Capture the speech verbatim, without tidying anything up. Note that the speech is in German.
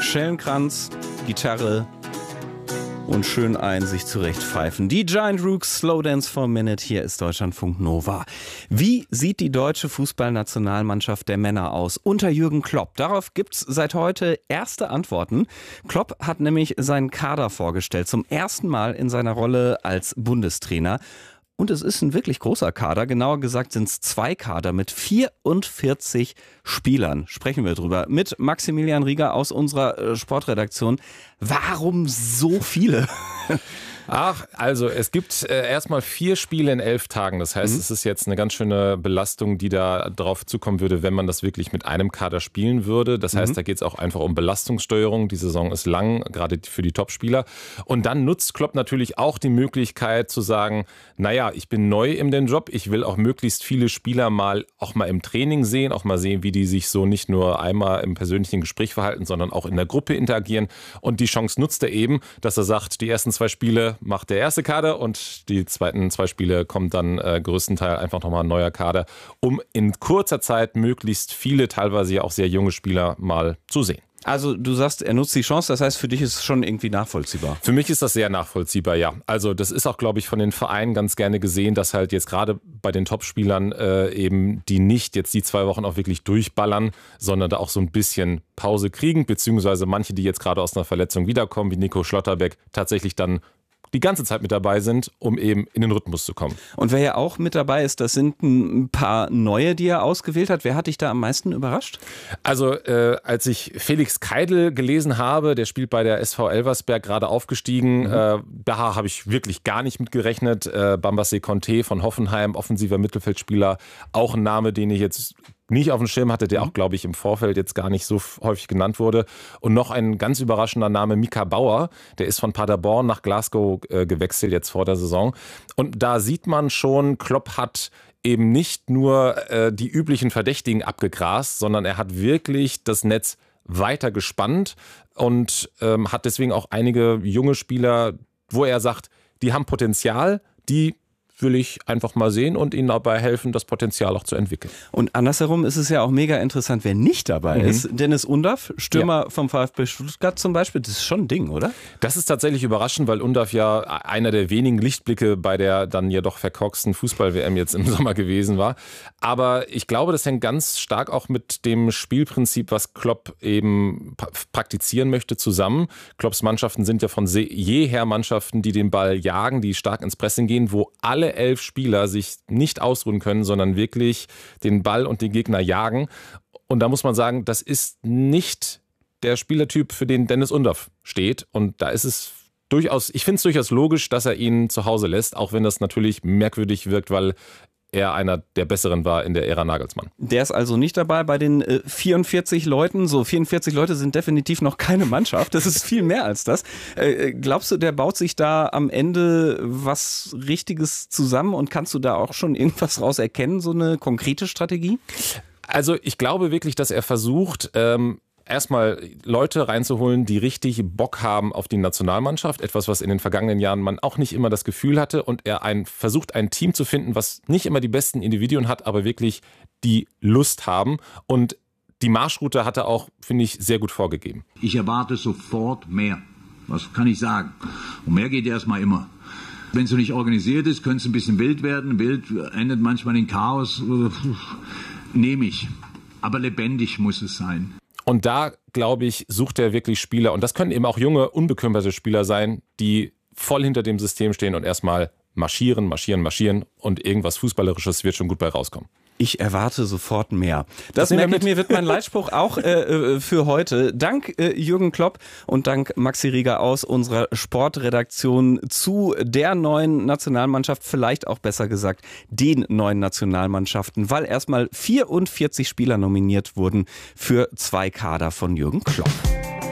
Schellenkranz, Gitarre und schön ein sich zurechtpfeifen. Die Giant Rooks, Slow Dance for a Minute, hier ist Deutschlandfunk Nova. Wie sieht die deutsche Fußballnationalmannschaft der Männer aus unter Jürgen Klopp? Darauf gibt's seit heute erste Antworten. Klopp hat nämlich seinen Kader vorgestellt, zum ersten Mal in seiner Rolle als Bundestrainer. Und es ist ein wirklich großer Kader. Genauer gesagt sind es zwei Kader mit vierundvierzig Spielern. Sprechen wir drüber mit Maximilian Rieger aus unserer Sportredaktion. Warum so viele? Ach, also es gibt äh, erstmal vier Spiele in elf Tagen. Das heißt, mhm. es ist jetzt eine ganz schöne Belastung, die da drauf zukommen würde, wenn man das wirklich mit einem Kader spielen würde. Das heißt, mhm. da geht es auch einfach um Belastungssteuerung. Die Saison ist lang, gerade für die Topspieler. Und dann nutzt Klopp natürlich auch die Möglichkeit zu sagen, naja, ich bin neu in dem Job. Ich will auch möglichst viele Spieler mal auch mal im Training sehen, auch mal sehen, wie die sich so nicht nur einmal im persönlichen Gespräch verhalten, sondern auch in der Gruppe interagieren. Und die Chance nutzt er eben, dass er sagt, die ersten zwei Spiele macht der erste Kader und die zweiten zwei Spiele kommt dann äh, größtenteils einfach nochmal ein neuer Kader, um in kurzer Zeit möglichst viele, teilweise ja auch sehr junge Spieler mal zu sehen. Also du sagst, er nutzt die Chance, das heißt, für dich ist es schon irgendwie nachvollziehbar. Für mich ist das sehr nachvollziehbar, ja. Also das ist auch, glaube ich, von den Vereinen ganz gerne gesehen, dass halt jetzt gerade bei den Topspielern äh, eben die nicht jetzt die zwei Wochen auch wirklich durchballern, sondern da auch so ein bisschen Pause kriegen, beziehungsweise manche, die jetzt gerade aus einer Verletzung wiederkommen, wie Nico Schlotterbeck, tatsächlich dann die ganze Zeit mit dabei sind, um eben in den Rhythmus zu kommen. Und wer ja auch mit dabei ist, das sind ein paar neue, die er ausgewählt hat. Wer hat dich da am meisten überrascht? Also äh, als ich Felix Keidl gelesen habe, der spielt bei der S V Elversberg, gerade aufgestiegen, mhm. äh, da habe ich wirklich gar nicht mit gerechnet. Äh, Bambassé Conté von Hoffenheim, offensiver Mittelfeldspieler, auch ein Name, den ich jetzt nicht auf dem Schirm hatte, der auch, glaube ich, im Vorfeld jetzt gar nicht so häufig genannt wurde. Und noch ein ganz überraschender Name, Mika Bauer, der ist von Paderborn nach Glasgow äh, gewechselt, jetzt vor der Saison. Und da sieht man schon, Klopp hat eben nicht nur äh, die üblichen Verdächtigen abgegrast, sondern er hat wirklich das Netz weiter gespannt und ähm, hat deswegen auch einige junge Spieler, wo er sagt, die haben Potenzial, die will ich einfach mal sehen und ihnen dabei helfen, das Potenzial auch zu entwickeln. Und andersherum ist es ja auch mega interessant, wer nicht dabei mhm. ist. Dennis Undav, Stürmer ja. vom VfB Stuttgart zum Beispiel, das ist schon ein Ding, oder? Das ist tatsächlich überraschend, weil Undav ja einer der wenigen Lichtblicke bei der dann ja doch verkorksten Fußball-W M jetzt im Sommer gewesen war. Aber ich glaube, das hängt ganz stark auch mit dem Spielprinzip, was Klopp eben praktizieren möchte, zusammen. Klopps Mannschaften sind ja von jeher Mannschaften, die den Ball jagen, die stark ins Pressing gehen, wo alle elf Spieler sich nicht ausruhen können, sondern wirklich den Ball und den Gegner jagen. Und da muss man sagen, das ist nicht der Spielertyp, für den Dennis Undav steht. Und da ist es durchaus, ich finde es durchaus logisch, dass er ihn zu Hause lässt, auch wenn das natürlich merkwürdig wirkt, weil er einer der Besseren war in der Ära Nagelsmann. Der ist also nicht dabei bei den äh, vierundvierzig Leuten. So, vierundvierzig Leute sind definitiv noch keine Mannschaft. Das ist viel mehr als das. Äh, glaubst du, der baut sich da am Ende was Richtiges zusammen und kannst du da auch schon irgendwas raus erkennen, so eine konkrete Strategie? Also ich glaube wirklich, dass er versucht, ähm, erstmal Leute reinzuholen, die richtig Bock haben auf die Nationalmannschaft. Etwas, was in den vergangenen Jahren man auch nicht immer das Gefühl hatte. Und er ein, versucht, ein Team zu finden, was nicht immer die besten Individuen hat, aber wirklich die Lust haben. Und die Marschroute hat er auch, finde ich, sehr gut vorgegeben. Ich erwarte sofort mehr. Was kann ich sagen? Und mehr geht erstmal immer. Wenn es so nicht organisiert ist, könnte es ein bisschen wild werden. Wild endet manchmal in Chaos. Nehme ich. Aber lebendig muss es sein. Und da, glaube ich, sucht er wirklich Spieler. Und das können eben auch junge, unbekümmerte Spieler sein, die voll hinter dem System stehen und erstmal marschieren, marschieren, marschieren. Und irgendwas Fußballerisches wird schon gut bei rauskommen. Ich erwarte sofort mehr. Das, das merke ich mir, wird mein Leitspruch auch äh, für heute. Dank äh, Jürgen Klopp und dank Maxi Rieger aus unserer Sportredaktion zu der neuen Nationalmannschaft, vielleicht auch besser gesagt den neuen Nationalmannschaften, weil erstmal vierundvierzig Spieler nominiert wurden für zwei Kader von Jürgen Klopp.